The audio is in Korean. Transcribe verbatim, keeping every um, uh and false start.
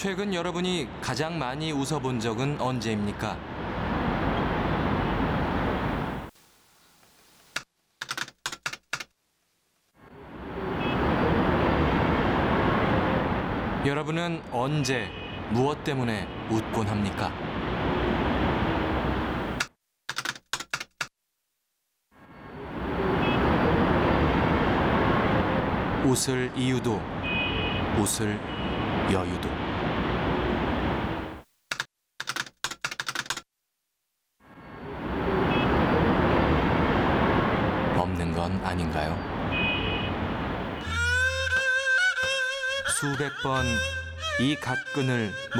최근 여러분이 가장 많이 웃어본 적은 언제입니까? 여러분은 언제, 무엇 때문에 웃곤 합니까? 웃을 이유도, 웃을 여유도. 없는 건 아닌가요? 수백 번 이 갓끈을